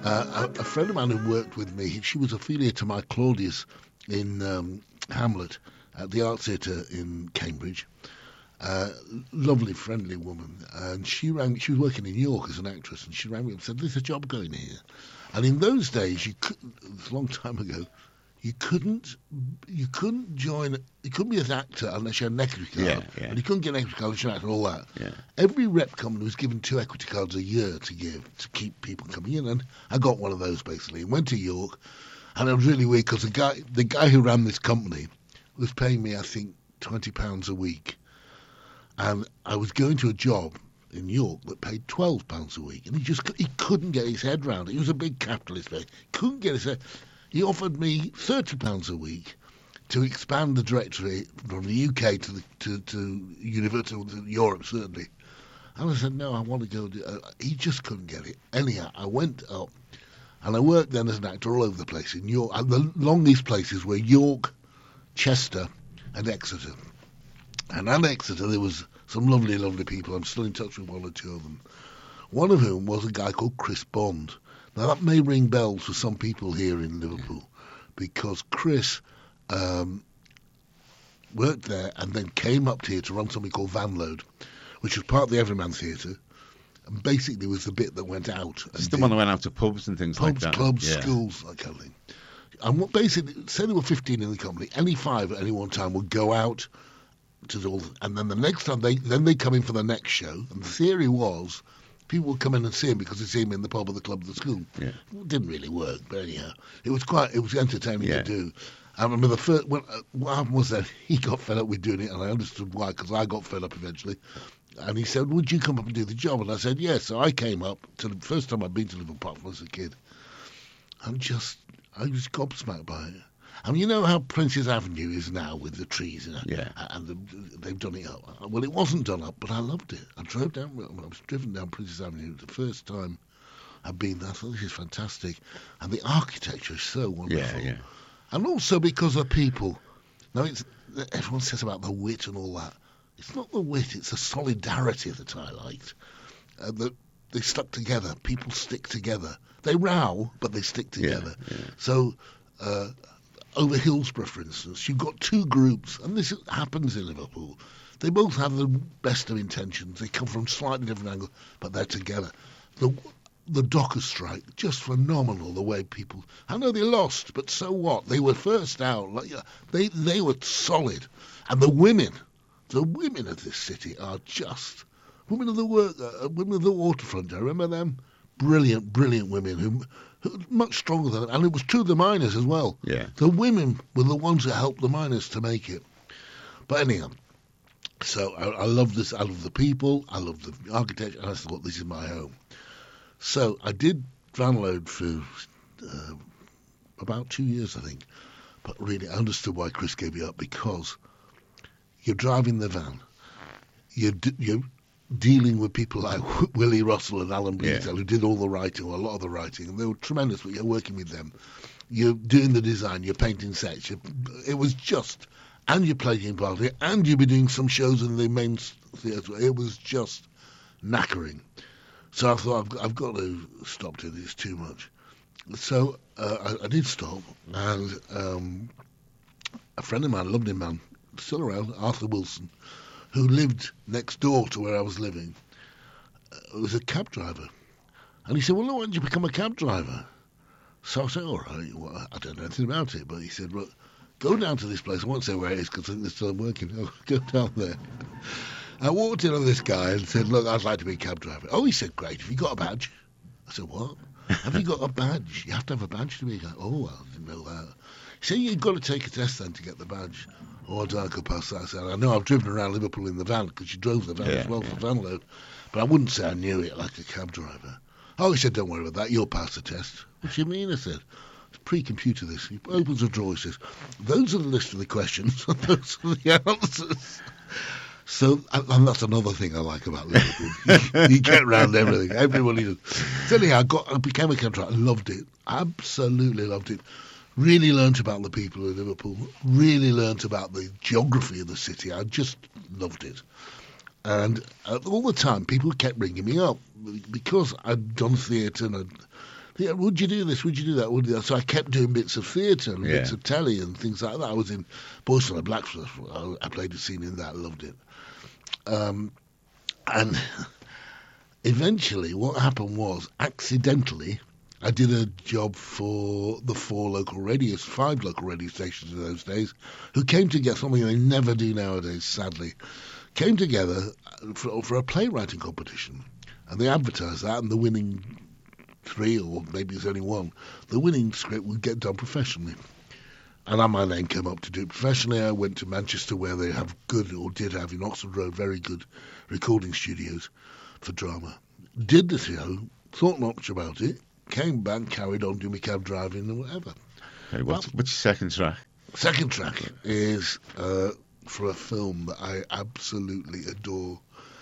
A friend of mine who worked with me, she was affiliated to my Claudius in Hamlet at the Arts Theatre in Cambridge. Lovely, friendly woman, and she rang. She was working in York as an actress, and she rang me and said, "There's a job going here." And in those days, it's a long time ago, you couldn't join. You couldn't be an actor unless you had an equity card, and you couldn't get an equity card unless you had all that. Yeah. Every rep company was given 2 equity cards a year to keep people coming in, and I got one of those basically. Went to York, and it was really weird because the guy who ran this company was paying me, I think, £20 a week. And I was going to a job in York that paid £12 a week, and he couldn't get his head round it. He was a big capitalist, but he couldn't get his head. He offered me £30 a week to expand the directory from the UK to Universal, to Europe certainly. And I said, no, I want to go. He just couldn't get it. Anyhow, I went up, and I worked then as an actor all over the place in York. And the longest places were York, Chester, and Exeter. And at Exeter, there was some lovely, lovely people. I'm still in touch with one or two of them. One of whom was a guy called Chris Bond. Now, that may ring bells for some people here in Liverpool, because Chris worked there and then came up here to run something called Vanload, which was part of the Everyman Theatre, and basically was the bit that went out. It's the one that went out to pubs and things like that. Clubs, schools, that kind of thing. And what basically, say there were 15 in the company, any 5 at any one time would go out to all, and then the next time they come in for the next show. And the theory was people would come in and see him because they see him in the pub or the club or the school. Yeah. It didn't really work, but anyhow, it was entertaining to do. I remember the first what happened was that he got fed up with doing it, and I understood why, because I got fed up eventually. And he said, "Would you come up and do the job?" And I said, "Yes." So I came up to the first time I'd been to Liverpool apart from as a kid. I was gobsmacked by it. I mean, you know how Prince's Avenue is now with the trees, and they've done it up. Well, it wasn't done up, but I loved it. I was driven down Prince's Avenue. It was the first time I'd been there. I thought, this is fantastic. And the architecture is so wonderful. Yeah. And also because of people. Now, everyone says about the wit and all that. It's not the wit, it's the solidarity that I liked. That they stuck together. People stick together. They row, but they stick together. Yeah. So, over Hillsborough, for instance, you've got 2 groups, and this happens in Liverpool. They both have the best of intentions. They come from slightly different angles, but they're together. The Dockers strike, just phenomenal. The way people, I know they lost, but so what? They were first out. They were solid, and the women of this city are just women of the women of the waterfront. Do you remember them? Brilliant women who much stronger than, and it was true of the miners as well. Yeah. The women were the ones that helped the miners to make it. But anyhow, so I love this. I love the people. I love the architecture. And I thought, this is my home. So I did Vanload for about 2 years, I think. But really, I understood why Chris gave me up, because you're driving the van. You're dealing with people like Willie Russell and Alan Bleasdale, who did all the writing, or a lot of the writing, and they were tremendous. But you're working with them. You're doing the design. You're painting sets. It was just, and you're playing party, and you'll be doing some shows in the main theatre. It was just knackering. So I thought, I've got to stop doing this, too much. So I did stop, and a friend of mine, a lovely man, still around, Arthur Wilson, who lived next door to where I was living, was a cab driver. And he said, "Well, why don't you become a cab driver?" So I said, "All right, well, I don't know anything about it." But he said, "Look, go down to this place." I won't say where it is because they're still working. Oh, go down there. I walked in on this guy and said, "Look, I'd like to be a cab driver." Oh, he said, "Great. Have you got a badge?" I said, "What?" "Have you got a badge? You have to have a badge to be a guy." "Oh, I didn't know that." He said, "You've got to take a test then to get the badge." "Oh, I don't go past that." I said, "I know, I've driven around Liverpool in the van," because she drove the van as well for Vanload. "But I wouldn't say I knew it like a cab driver." "Oh," he said, "don't worry about that. You'll pass the test." "What do you mean?" I said. "It's pre-computer this." He opens a drawer, he says, "Those are the list of the questions, and those are the answers." So, and that's another thing I like about Liverpool. You get around everything. Everybody does. So anyhow, I became a cab driver. I loved it. Absolutely loved it. Really learnt about the people of Liverpool. Really learnt about the geography of the city. I just loved it. And all the time, people kept ringing me up because I'd done theatre and I'd Yeah, would you do this? Would you do that? Would you do that? So I kept doing bits of theatre and Yeah. bits of telly and things like that. I was in Boys on the Blackfoot. I played a scene in that. Loved it. And eventually, what happened was, accidentally, I did a job for the 5 local radio stations in those days, who came together, something they never do nowadays, sadly, came together for a playwriting competition. And they advertised that, and the winning 3, or maybe it's only 1, the winning script would get done professionally. And my name came up to do it professionally. I went to Manchester, where they have good, or did have in Oxford Road, very good recording studios for drama. Did the show, thought not much about it, came back, carried on doing my cab driving and whatever. Okay, what's your second track? Second track is for a film that I absolutely adore.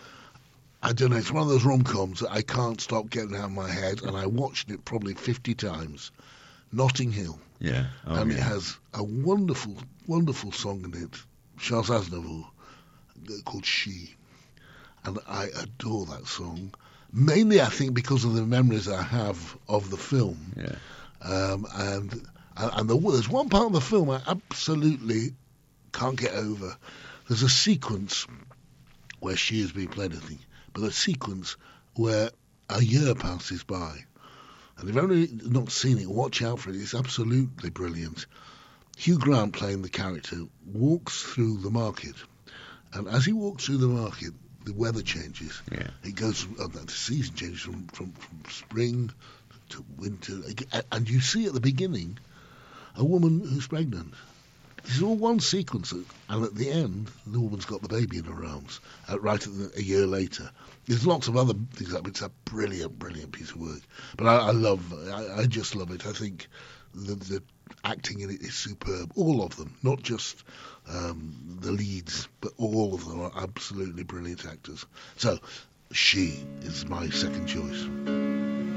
I don't know, it's one of those rom-coms that I can't stop getting out of my head, and I watched it probably 50 times. Notting Hill. Yeah. And it has a wonderful, wonderful song in it, Charles Aznavour, called She. And I adore that song. Mainly, I think, because of the memories I have of the film. Yeah. And there's one part of the film I absolutely can't get over. There's a sequence where she is being played, I think, but a sequence where a year passes by. And if you've only not seen it, watch out for it. It's absolutely brilliant. Hugh Grant, playing the character, walks through the market. And as he walks through the market, the weather changes. Yeah. It goes, the season changes from spring to winter. And you see at the beginning a woman who's pregnant. This is all one sequence, and at the end, the woman's got the baby in her arms. Right a year later, there's lots of other things. It's a brilliant, brilliant piece of work. But I just love it. I think the acting in it is superb. All of them, not just the leads, but all of them are absolutely brilliant actors. So, She is my second choice.